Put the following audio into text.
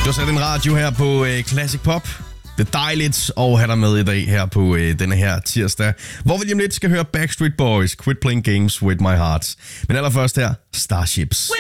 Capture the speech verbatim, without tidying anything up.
Du har sat en radio her på øh, Classic Pop. Det er dejligt at have dig med i dag her på øh, denne her tirsdag, hvor vi lige om lidt skal høre Backstreet Boys, Quit Playing Games With My Heart. Men allerførst her, Starships.